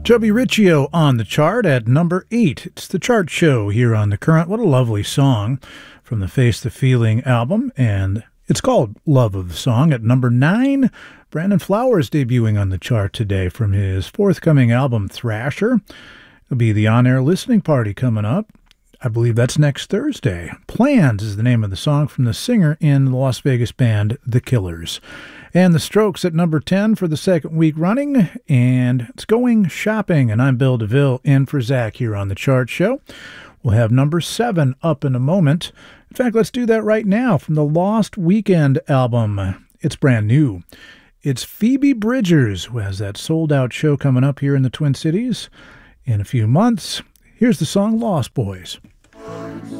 Joby Riccio on the chart at number 8. It's the chart show here on The Current. What a lovely song from the Face the Feeling album, and it's called Love of the Song. At number 9, Brandon Flowers debuting on the chart today from his forthcoming album, Thrasher. It'll be the on-air listening party coming up. I believe that's next Thursday. Plans is the name of the song from the singer in the Las Vegas band The Killers. And The Strokes at number 10 for the second week running. And it's Going Shopping. And I'm Bill DeVille in for Zach here on the Chart Show. We'll have number 7 up in a moment. In fact, let's do that right now from the Lost Weekend album. It's brand new. It's Phoebe Bridgers, who has that sold-out show coming up here in the Twin Cities in a few months. Here's the song Lost Boys.